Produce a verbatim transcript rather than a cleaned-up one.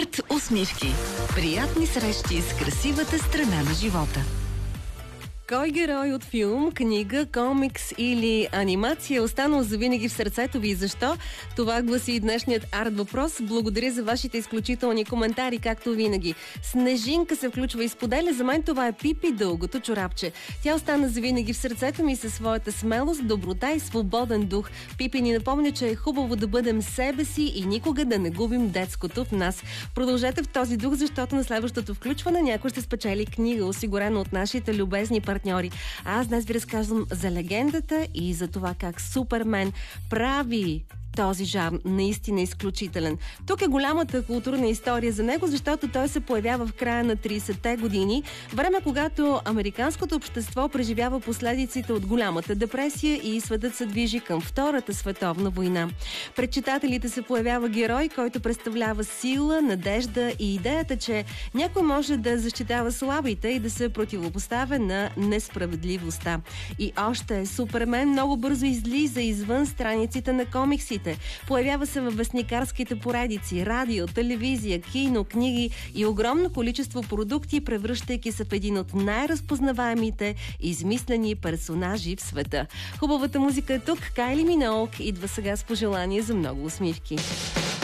Арт усмивки. Приятни срещи с красивата страна на живота. Кой герой от филм, книга, комикс или анимация е останал завинаги в сърцето ви и защо? Това гласи и днешният арт въпрос. Благодаря за вашите изключителни коментари, както винаги. Снежинка се включва и споделя. За мен това е Пипи, дългото чорапче. Тя остана завинаги в сърцето ми със своята смелост, доброта и свободен дух. Пипи ни напомня, че е хубаво да бъдем себе си и никога да не губим детското в нас. Продължете в този дух, защото на следващото включване някой ще спечели книга, осигурена от нашите любезни партньори. Аз днес ви разказвам за легендата и за това как Супермен прави този жанр наистина изключителен. Тук е голямата културна история за него, защото той се появява в края на тридесетте години, време когато американското общество преживява последиците от голямата депресия и светът се движи към Втората световна война. Пред читателите се появява герой, който представлява сила, надежда и идеята, че някой може да защитава слабите и да се противопоставя на несправедливостта. И още Супермен много бързо излиза извън страниците на комиксите. Появява се във вестникарските поредици, радио, телевизия, кино, книги и огромно количество продукти, превръщайки се в един от най-разпознаваемите измислени персонажи в света. Хубавата музика е тук. Кайли Миноуг идва сега с пожелание за много усмивки.